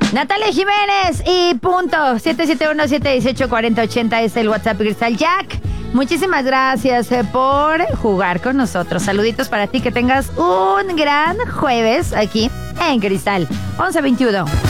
Natalia Jiménez y punto. 771-718-4080 es el WhatsApp Cristal Jack. Muchísimas gracias por jugar con nosotros. Saluditos para ti, que tengas un gran jueves aquí en Cristal 1121.